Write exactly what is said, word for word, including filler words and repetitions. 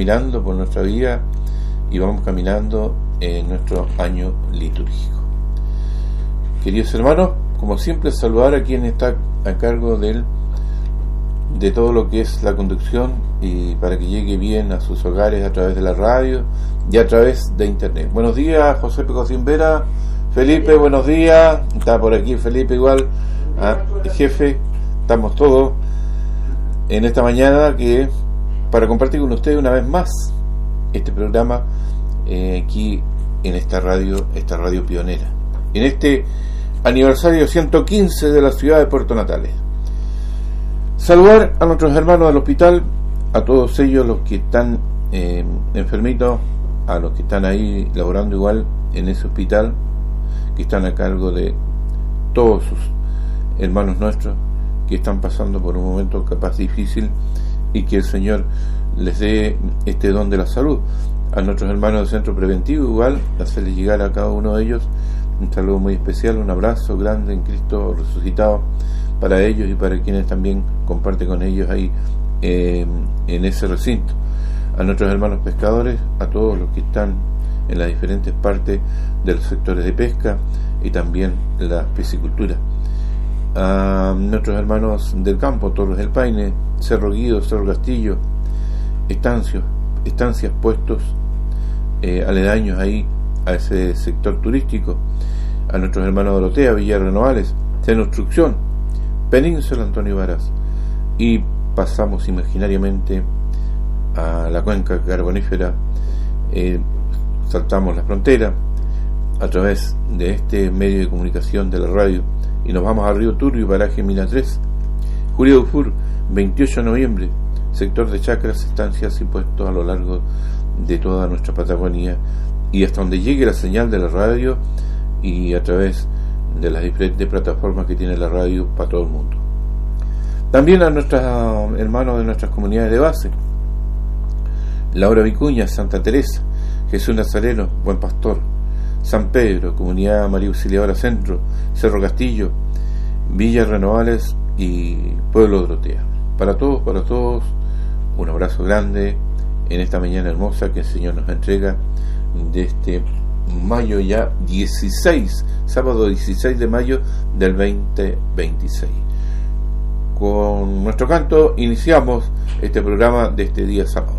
girando por nuestra vida y vamos caminando en nuestro año litúrgico. Queridos hermanos, como siempre, saludar a quien está a cargo del, de todo lo que es la conducción y para que llegue bien a sus hogares a través de la radio y a través de internet. Buenos días, José Pecosín Vera. Felipe, buenos días. Está por aquí Felipe igual, ah, el jefe. Estamos todos en esta mañana que para compartir con ustedes una vez más este programa eh, aquí en esta radio, esta radio pionera, en este aniversario ciento quince de la ciudad de Puerto Natales. Saludar a nuestros hermanos del hospital, a todos ellos los que están eh, enfermitos, a los que están ahí laborando igual en ese hospital, que están a cargo de todos sus hermanos nuestros que están pasando por un momento capaz difícil, y que el Señor les dé este don de la salud. A nuestros hermanos del centro preventivo igual, hacerles llegar a cada uno de ellos un saludo muy especial, un abrazo grande en Cristo resucitado para ellos y para quienes también comparten con ellos ahí eh, en ese recinto. A nuestros hermanos pescadores, a todos los que están en las diferentes partes de los sectores de pesca y también la piscicultura. A nuestros hermanos del campo, Torres del Paine, Cerro Guido, Cerro Castillo, estancias, estancias puestos eh, aledaños ahí a ese sector turístico. A nuestros hermanos de Dorotea, Villa Renovales, Construcción, Península Antonio Varas, y pasamos imaginariamente a la cuenca carbonífera, eh, saltamos la frontera a través de este medio de comunicación de la radio y nos vamos a Río Turbio, paraje Mina tres, Julia Dufour, veintiocho de noviembre, sector de chacras, estancias y puestos a lo largo de toda nuestra Patagonia y hasta donde llegue la señal de la radio y a través de las diferentes plataformas que tiene la radio para todo el mundo. También a nuestros hermanos de nuestras comunidades de base, Laura Vicuña, Santa Teresa, Jesús Nazareno, Buen Pastor, San Pedro, Comunidad María Auxiliadora Centro, Cerro Castillo, Villa Renovales y Pueblo Dorotea. Para todos, para todos, un abrazo grande en esta mañana hermosa que el Señor nos entrega de este mayo ya dieciséis, sábado dieciséis de mayo del veinte veintiséis. Con nuestro canto iniciamos este programa de este día sábado.